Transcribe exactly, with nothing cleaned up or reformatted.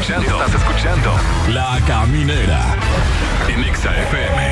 escuchando, estás escuchando La Caminera en Exa F M.